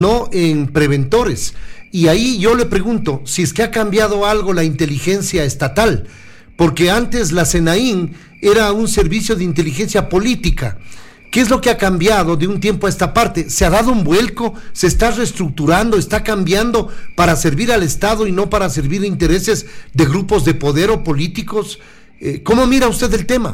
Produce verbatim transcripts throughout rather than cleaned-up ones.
no en preventores. Y ahí yo le pregunto si es que ha cambiado algo la inteligencia estatal, porque antes la SENAIN era un servicio de inteligencia política. ¿Qué es lo que ha cambiado de un tiempo a esta parte? ¿Se ha dado un vuelco? ¿Se está reestructurando? ¿Está cambiando para servir al Estado y no para servir intereses de grupos de poder o políticos? Eh, ¿Cómo mira usted el tema?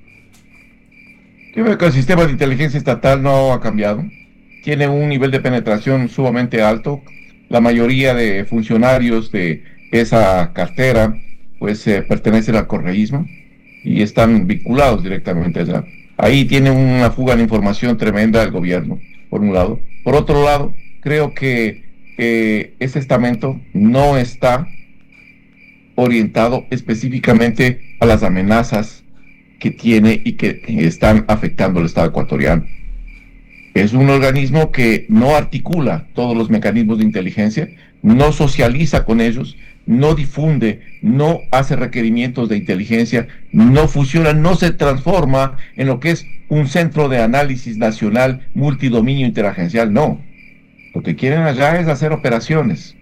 Yo creo que el sistema de inteligencia estatal no ha cambiado. Tiene un nivel de penetración sumamente alto. La mayoría de funcionarios de esa cartera pues eh, pertenecen al correísmo y están vinculados directamente allá. Ahí tiene una fuga de información tremenda del gobierno, por un lado. Por otro lado, creo que eh, ese estamento no está orientado específicamente a las amenazas que tiene y que están afectando al Estado ecuatoriano. Es un organismo que no articula todos los mecanismos de inteligencia, no socializa con ellos, no difunde, no hace requerimientos de inteligencia, no fusiona, no se transforma en lo que es un centro de análisis nacional multidominio interagencial, no. Lo que quieren allá es hacer operaciones.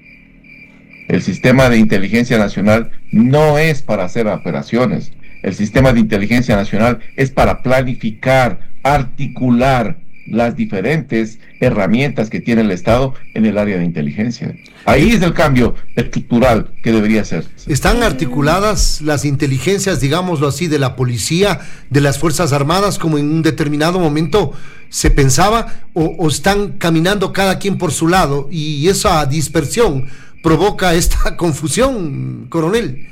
El sistema de inteligencia nacional no es para hacer operaciones. El sistema de inteligencia nacional es para planificar, articular las diferentes herramientas que tiene el Estado en el área de inteligencia. Ahí es el cambio estructural que debería ser. ¿Están articuladas las inteligencias, digámoslo así, de la policía, de las Fuerzas Armadas, como en un determinado momento se pensaba, o, o están caminando cada quien por su lado y esa dispersión provoca esta confusión, coronel?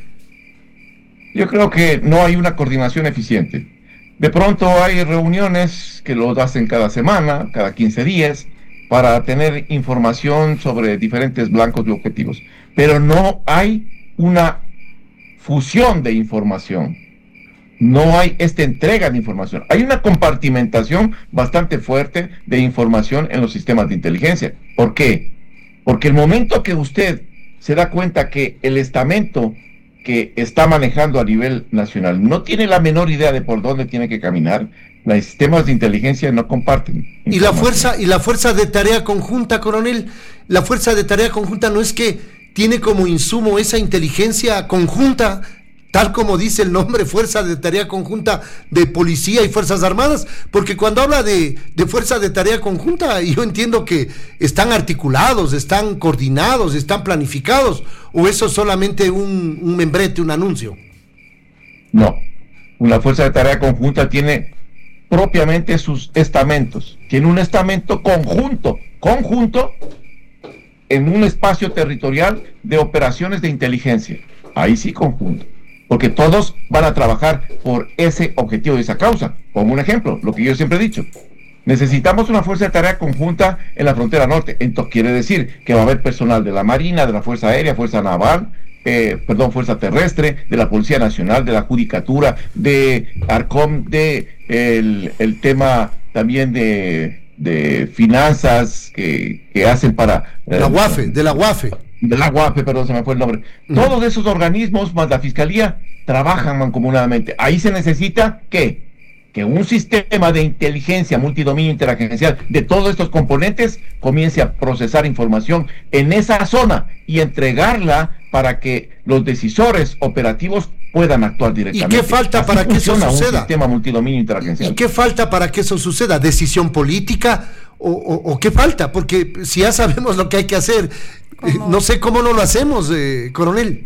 Yo creo que no hay una coordinación eficiente. De pronto hay reuniones que lo hacen cada semana, cada quince días, para tener información sobre diferentes blancos y objetivos. Pero no hay una fusión de información. No hay esta entrega de información. Hay una compartimentación bastante fuerte de información en los sistemas de inteligencia. ¿Por qué? Porque el momento que usted se da cuenta que el estamento que está manejando a nivel nacional no tiene la menor idea de por dónde tiene que caminar, los sistemas de inteligencia no comparten. Y la fuerza, y la fuerza de tarea conjunta, coronel, la fuerza de tarea conjunta no es que tiene como insumo esa inteligencia conjunta, tal como dice el nombre, fuerza de tarea conjunta de policía y fuerzas armadas, porque cuando habla de, de fuerza de tarea conjunta, yo entiendo que están articulados, están coordinados, están planificados, o eso es solamente un, un membrete, un anuncio. No, una fuerza de tarea conjunta tiene propiamente sus estamentos, tiene un estamento conjunto, conjunto en un espacio territorial de operaciones de inteligencia, ahí sí conjunto. Porque todos van a trabajar por ese objetivo y esa causa. Como un ejemplo, lo que yo siempre he dicho, necesitamos una fuerza de tarea conjunta en la frontera norte. Esto quiere decir que va a haber personal de la Marina, de la Fuerza Aérea, Fuerza Naval, eh, perdón, Fuerza Terrestre, de la Policía Nacional, de la Judicatura, de ARCOM, de el, el tema también de, de finanzas que, que hacen para... Eh, la UAFE, de la UAFE. de la UAPE, perdón, se me fue el nombre. Uh-huh. Todos esos organismos más la Fiscalía trabajan mancomunadamente. Ahí se necesita ¿qué? Que un sistema de inteligencia multidominio interagencial de todos estos componentes comience a procesar información en esa zona y entregarla para que los decisores operativos puedan actuar directamente. ¿Y qué falta Así para que eso suceda? Un sistema multidominio interagencial. ¿Y qué falta para que eso suceda? ¿Decisión política? ¿O, o, o qué falta? Porque si ya sabemos lo que hay que hacer, eh, no sé cómo no lo hacemos, eh, coronel.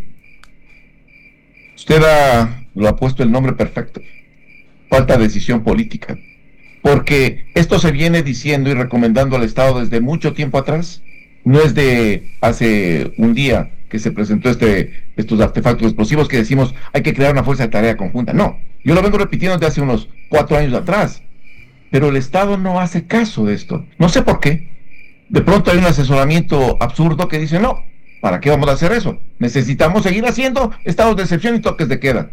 Usted ha, lo ha puesto el nombre perfecto. Falta decisión política. Porque esto se viene diciendo y recomendando al Estado desde mucho tiempo atrás. No es de hace un día que se presentó este, estos artefactos explosivos que decimos hay que crear una fuerza de tarea conjunta. No, yo lo vengo repitiendo desde hace unos cuatro años atrás. Pero el Estado no hace caso de esto. No sé por qué. De pronto hay un asesoramiento absurdo que dice, no, ¿para qué vamos a hacer eso? Necesitamos seguir haciendo estados de excepción y toques de queda.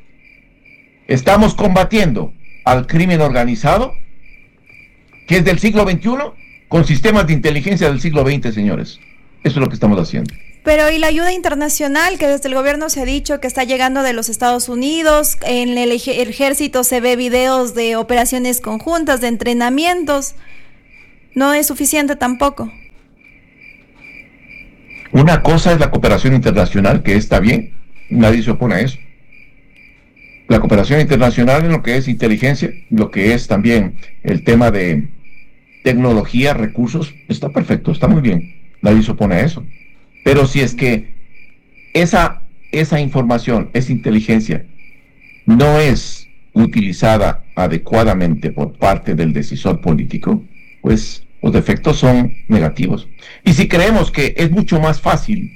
Estamos combatiendo al crimen organizado, que es del siglo veintiuno, con sistemas de inteligencia del siglo veinte, señores. Eso es lo que estamos haciendo. Pero ¿y la ayuda internacional que desde el gobierno se ha dicho que está llegando de los Estados Unidos? En el ej- ejército se ve videos de operaciones conjuntas, de entrenamientos. ¿No es suficiente tampoco? Una cosa es la cooperación internacional, que está bien, nadie se opone a eso. La cooperación internacional en lo que es inteligencia, lo que es también el tema de tecnología, recursos, está perfecto, está muy bien, nadie se opone a eso. Pero si es que esa, esa información, esa inteligencia, no es utilizada adecuadamente por parte del decisor político, pues los efectos son negativos. Y si creemos que es mucho más fácil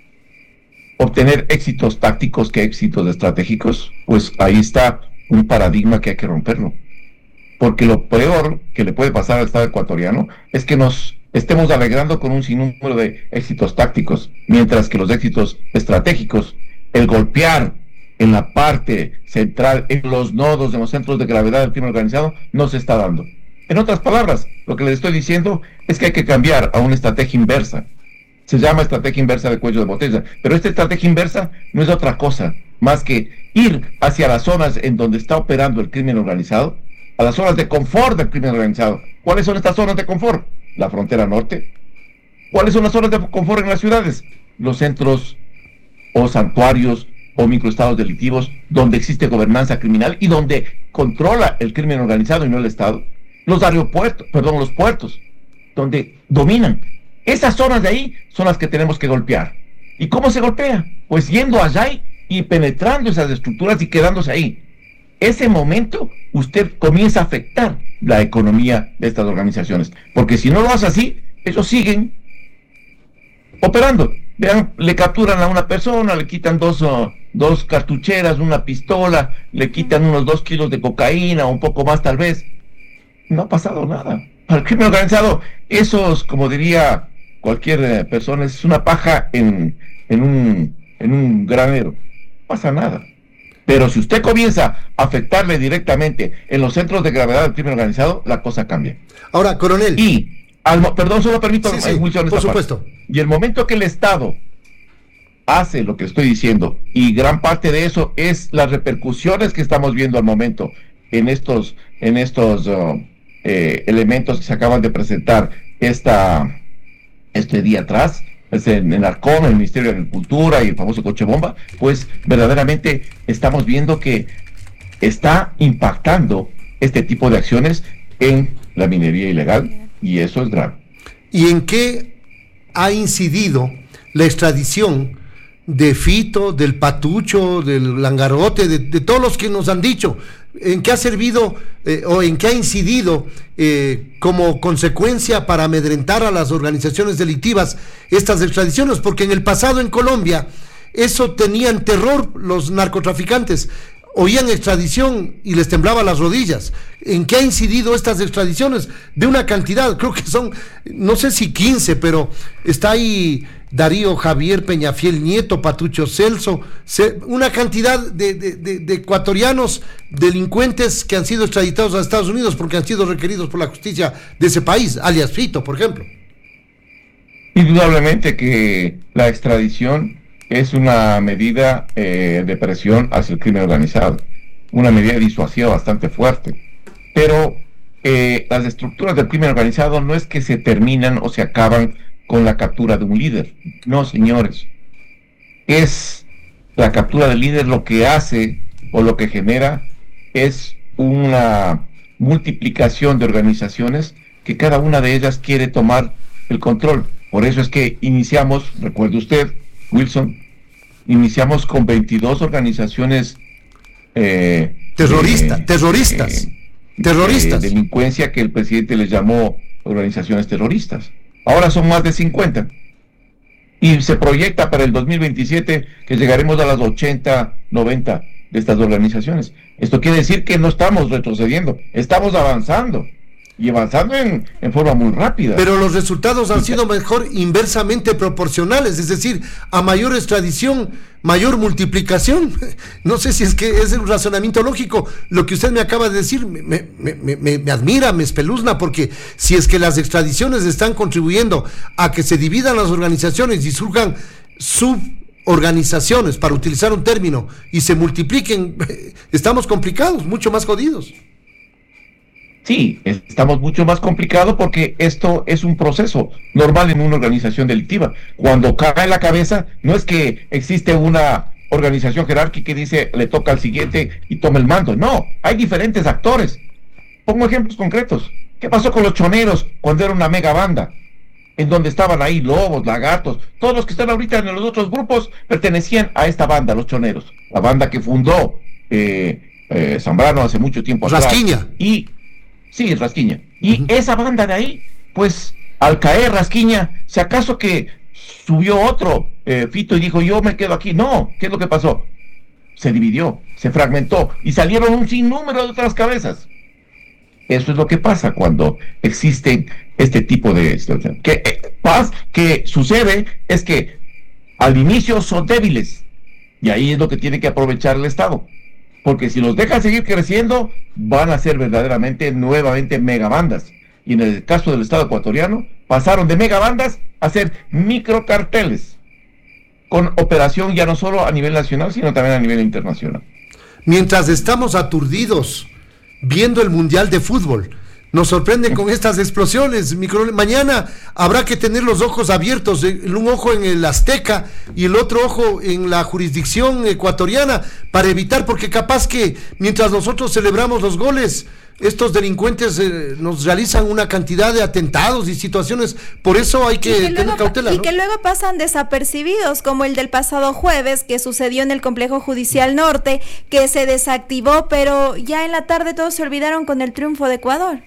obtener éxitos tácticos que éxitos estratégicos, pues ahí está un paradigma que hay que romperlo. Porque lo peor que le puede pasar al Estado ecuatoriano es que nos estemos alegrando con un sinnúmero de éxitos tácticos, mientras que los éxitos estratégicos, el golpear en la parte central, en los nodos, en los centros de gravedad del crimen organizado, no se está dando. En otras palabras, lo que les estoy diciendo es que hay que cambiar a una estrategia inversa. Se llama estrategia inversa de cuello de botella, pero esta estrategia inversa no es otra cosa más que ir hacia las zonas en donde está operando el crimen organizado, a las zonas de confort del crimen organizado. ¿Cuáles son estas zonas de confort? La frontera norte. ¿Cuáles son las zonas de confort en las ciudades? Los centros o santuarios o microestados delictivos donde existe gobernanza criminal y donde controla el crimen organizado y no el Estado. Los aeropuertos, perdón, los puertos, donde dominan. Esas zonas de ahí son las que tenemos que golpear. ¿Y cómo se golpea? Pues yendo allá y penetrando esas estructuras y quedándose ahí. Ese momento usted comienza a afectar la economía de estas organizaciones, porque si no lo hace así, ellos siguen operando. Vean, le capturan a una persona, le quitan dos, uh, dos cartucheras, una pistola, le quitan unos dos kilos de cocaína, un poco más tal vez. No ha pasado nada. Para el crimen organizado, esos, como diría cualquier eh, persona, es una paja en, en, un, en un granero. No pasa nada. Pero si usted comienza a afectarle directamente en los centros de gravedad del crimen organizado, la cosa cambia. Ahora, coronel. Y, al, perdón, solo permito... Sí, sí, Wilson, por supuesto. Parte. Y el momento que el Estado hace lo que estoy diciendo, y gran parte de eso es las repercusiones que estamos viendo al momento en estos, en estos uh, eh, elementos que se acaban de presentar esta, este día atrás, es en el Arcón, el Ministerio de Agricultura y el famoso coche bomba, pues verdaderamente estamos viendo que está impactando este tipo de acciones en la minería ilegal, y eso es grave. ¿Y en qué ha incidido la extradición de Fito, del Patucho, del Langarote, de, de todos los que nos han dicho? ¿En qué ha servido eh, o en qué ha incidido eh, como consecuencia para amedrentar a las organizaciones delictivas estas extradiciones? Porque en el pasado en Colombia eso tenían terror los narcotraficantes, oían extradición y les temblaba las rodillas. ¿En qué ha incidido estas extradiciones? De una cantidad, creo que son, no sé si quince, pero está ahí Darío Javier Peñafiel Nieto, Patucho Celso, una cantidad de, de, de, de ecuatorianos delincuentes que han sido extraditados a Estados Unidos porque han sido requeridos por la justicia de ese país, alias Fito, por ejemplo. Indudablemente que la extradición es una medida eh, de presión hacia el crimen organizado, una medida disuasiva bastante fuerte, pero eh, las estructuras del crimen organizado no es que se terminan o se acaban con la captura de un líder, no, señores, es la captura del líder lo que hace o lo que genera es una multiplicación de organizaciones que cada una de ellas quiere tomar el control. Por eso es que iniciamos, recuerde usted, Wilson, iniciamos con veintidós organizaciones eh, Terrorista, eh, terroristas, eh, terroristas. De delincuencia que el presidente les llamó organizaciones terroristas. Ahora son más de cincuenta. Y se proyecta para el dos mil veintisiete que llegaremos a las ochenta, noventa de estas organizaciones. Esto quiere decir que no estamos retrocediendo, estamos avanzando. Y avanzando en, en forma muy rápida. Pero los resultados han sido mejor inversamente proporcionales, es decir, a mayor extradición, mayor multiplicación. No sé si es que es un razonamiento lógico. Lo que usted me acaba de decir me, me, me, me, me admira, me espeluzna, porque si es que las extradiciones están contribuyendo a que se dividan las organizaciones y surjan suborganizaciones, para utilizar un término, y se multipliquen, estamos complicados, mucho más jodidos. Sí, estamos mucho más complicado porque esto es un proceso normal en una organización delictiva. Cuando cae la cabeza, no es que existe una organización jerárquica que dice le toca al siguiente y toma el mando. No, hay diferentes actores. Pongo ejemplos concretos. ¿Qué pasó con los choneros cuando era una mega banda? En donde estaban ahí lobos, lagartos, todos los que están ahorita en los otros grupos pertenecían a esta banda, los choneros. La banda que fundó eh, eh, Zambrano hace mucho tiempo atrás. Rasquiña. Y Sí, Rasquiña. Y uh-huh. esa banda de ahí, pues, al caer Rasquiña, si acaso que subió otro eh, Fito y dijo, yo me quedo aquí. No, ¿qué es lo que pasó? Se dividió, se fragmentó y salieron un sinnúmero de otras cabezas. Eso es lo que pasa cuando existen este tipo de situaciones. Que eh, paz que sucede es que al inicio son débiles y ahí es lo que tiene que aprovechar el Estado. Porque si los dejan seguir creciendo, van a ser verdaderamente, nuevamente, megabandas. Y en el caso del Estado ecuatoriano, pasaron de megabandas a ser microcarteles, con operación ya no solo a nivel nacional, sino también a nivel internacional. Mientras estamos aturdidos viendo el Mundial de Fútbol, nos sorprende con estas explosiones. Micro... Mañana habrá que tener los ojos abiertos, un ojo en el Azteca y el otro ojo en la jurisdicción ecuatoriana, para evitar, porque capaz que mientras nosotros celebramos los goles, estos delincuentes eh, nos realizan una cantidad de atentados y situaciones. Por eso hay que, que tener luego, cautela, y ¿no? que luego pasan desapercibidos, como el del pasado jueves, que sucedió en el Complejo Judicial Norte, que se desactivó, pero ya en la tarde todos se olvidaron con el triunfo de Ecuador.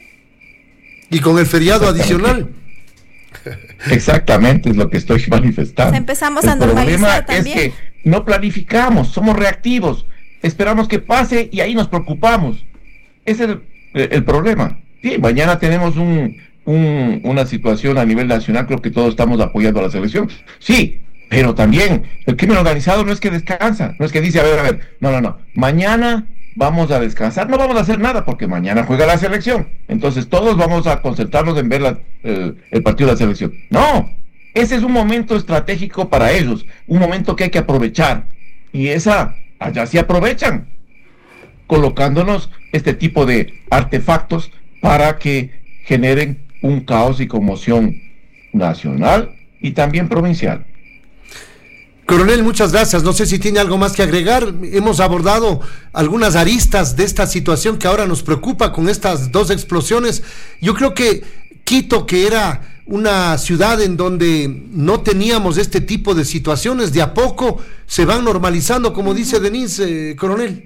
Y con el feriado adicional. Exactamente, es lo que estoy manifestando. Empezamos a normalizar también. El problema es que no planificamos, somos reactivos, esperamos que pase y ahí nos preocupamos. Ese es el, el problema. Sí, mañana tenemos un, un, una situación a nivel nacional, creo que todos estamos apoyando a la selección. Sí, pero también el crimen organizado no es que descansa, no es que dice, a ver, a ver, no, no, no, mañana vamos a descansar, no vamos a hacer nada porque mañana juega la selección, entonces todos vamos a concentrarnos en ver la, el, el partido de la selección. No, ese es un momento estratégico para ellos, un momento que hay que aprovechar, y esa, allá sí aprovechan, colocándonos este tipo de artefactos para que generen un caos y conmoción nacional y también provincial. Coronel, muchas gracias. No sé si tiene algo más que agregar. Hemos abordado algunas aristas de esta situación que ahora nos preocupa con estas dos explosiones. Yo creo que Quito, que era una ciudad en donde no teníamos este tipo de situaciones, de a poco se van normalizando, como dice Denise, eh, coronel.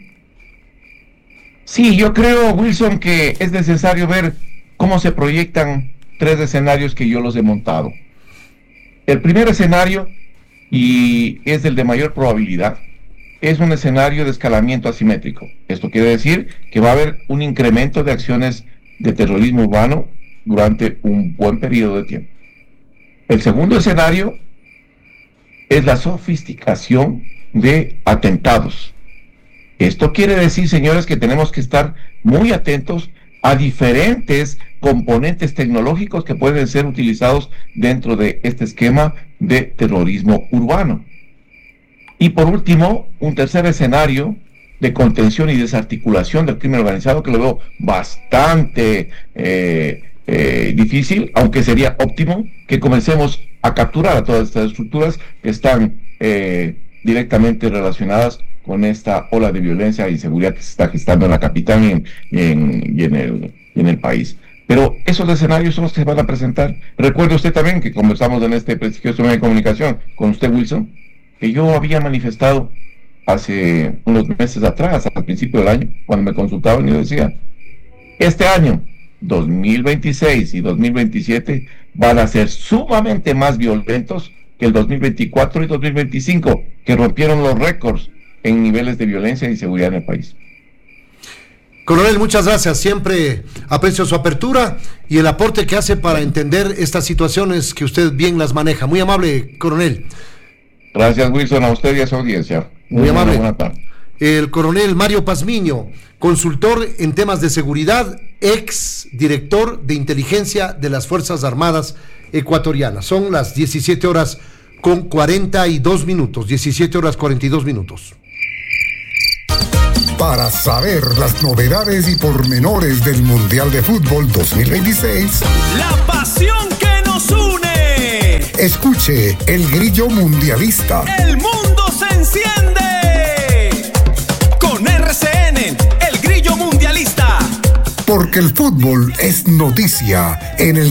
Sí, yo creo, Wilson, que es necesario ver cómo se proyectan tres escenarios que yo los he montado. El primer escenario, y es el de mayor probabilidad, es un escenario de escalamiento asimétrico. Esto quiere decir que va a haber un incremento de acciones de terrorismo urbano durante un buen periodo de tiempo. El segundo escenario es la sofisticación de atentados. Esto quiere decir, señores, que tenemos que estar muy atentos a diferentes componentes tecnológicos que pueden ser utilizados dentro de este esquema de terrorismo urbano. Y por último, un tercer escenario de contención y desarticulación del crimen organizado, que lo veo bastante eh, eh, difícil, aunque sería óptimo que comencemos a capturar a todas estas estructuras que están eh, directamente relacionadas con esta ola de violencia e inseguridad que se está gestando en la capital y en, y en, y en, el, y en el país. Pero esos escenarios son los que se van a presentar. Recuerde usted también que conversamos en este prestigioso medio de comunicación con usted, Wilson, que yo había manifestado hace unos meses atrás, al principio del año, cuando me consultaban, y yo decía, este año, dos mil veintiséis y dos mil veintisiete, van a ser sumamente más violentos que el dos mil veinticuatro y dos mil veinticinco, que rompieron los récords en niveles de violencia y seguridad en el país. Coronel, muchas gracias. Siempre aprecio su apertura y el aporte que hace para entender estas situaciones que usted bien las maneja. Muy amable, coronel. Gracias, Wilson, a usted y a su audiencia. Muy, Muy amable. Buena tarde. El coronel Mario Pazmiño, consultor en temas de seguridad, ex director de inteligencia de las Fuerzas Armadas ecuatorianas. Son las diecisiete horas con cuarenta y dos minutos. diecisiete horas cuarenta y dos minutos. Para saber las novedades y pormenores del Mundial de Fútbol dos mil veintiséis, la pasión que nos une. Escuche El Grillo Mundialista. El mundo se enciende con R C N, El Grillo Mundialista. Porque el fútbol es noticia en el